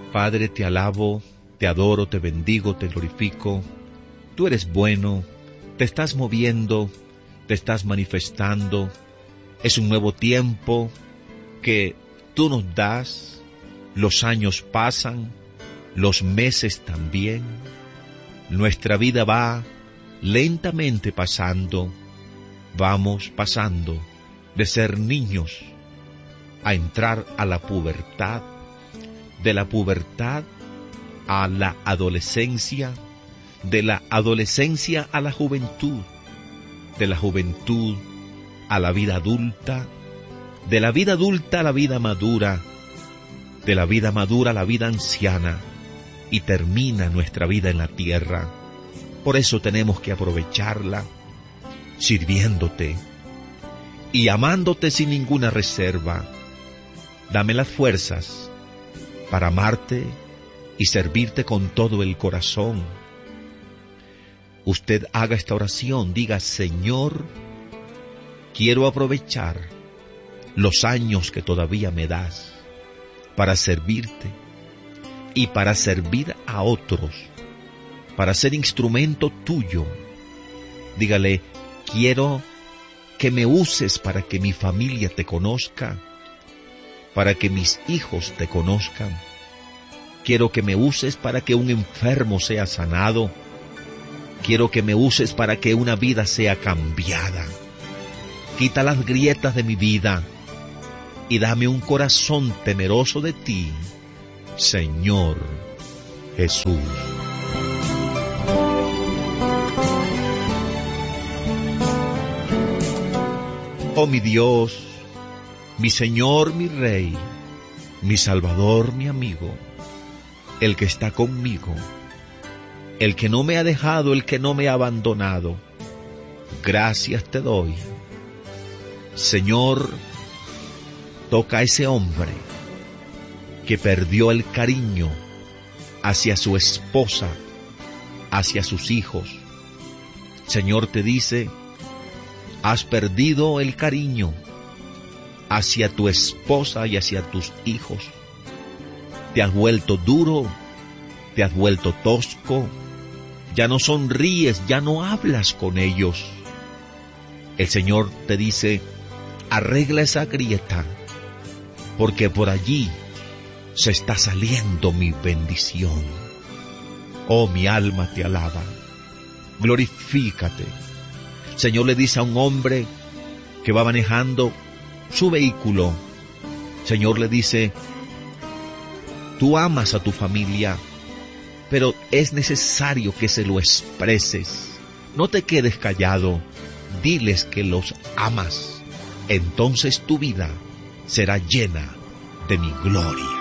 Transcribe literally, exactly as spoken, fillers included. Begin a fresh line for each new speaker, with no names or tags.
Padre, te alabo, te adoro, te bendigo, te glorifico. Tú eres bueno, te estás moviendo, te estás manifestando. Es un nuevo tiempo que tú nos das. Los años pasan, los meses también. Nuestra vida va lentamente pasando. Vamos pasando de ser niños a entrar a la pubertad, de la pubertad a la adolescencia, de la adolescencia a la juventud, de la juventud a la vida adulta, de la vida adulta a la vida madura, de la vida madura a la vida anciana, y termina nuestra vida en la tierra. Por eso tenemos que aprovecharla, sirviéndote y amándote sin ninguna reserva. Dame las fuerzas para amarte y servirte con todo el corazón. Usted haga esta oración, diga: Señor, quiero aprovechar los años que todavía me das para servirte y para servir a otros, para ser instrumento tuyo. Dígale: quiero que me uses para que mi familia te conozca, para que mis hijos te conozcan. Quiero que me uses para que un enfermo sea sanado. Quiero que me uses para que una vida sea cambiada. Quita las grietas de mi vida y dame un corazón temeroso de ti, Señor Jesús. Oh mi Dios, mi Señor, mi Rey, mi Salvador, mi amigo, el que está conmigo, el que no me ha dejado, el que no me ha abandonado, gracias te doy. Señor, toca a ese hombre que perdió el cariño hacia su esposa, hacia sus hijos. Señor, te dice: has perdido el cariño hacia tu esposa y hacia tus hijos. Te has vuelto duro, te has vuelto tosco, ya no sonríes, ya no hablas con ellos. El Señor te dice: arregla esa grieta, porque por allí se está saliendo mi bendición. Oh, mi alma te alaba, glorifícate. El Señor le dice a un hombre que va manejando su vehículo, el Señor le dice: tú amas a tu familia, pero es necesario que se lo expreses. No te quedes callado, diles que los amas. Entonces tu vida será llena de mi gloria.